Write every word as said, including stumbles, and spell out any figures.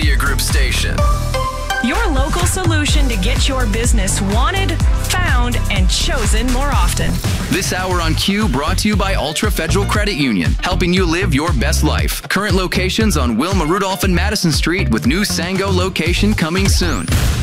Media Group station. Your local solution to get your business wanted, found, and chosen more often. This hour on Q brought to you by Ultra Federal Credit Union, helping you live your best life. Current locations on Wilma Rudolph and Madison Street with new Sango location coming soon.